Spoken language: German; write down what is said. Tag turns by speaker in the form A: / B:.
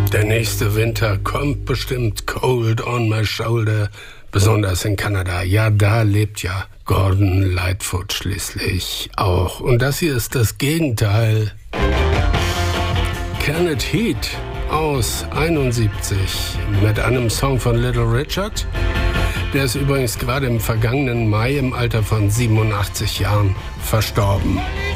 A: Der nächste Winter kommt bestimmt, cold on my shoulder, besonders in Kanada. Ja, da lebt ja Gordon Lightfoot schließlich auch. Und das hier ist das Gegenteil. Kenneth Heat aus 71 mit einem Song von Little Richard. Der ist übrigens gerade im vergangenen Mai im Alter von 87 Jahren verstorben.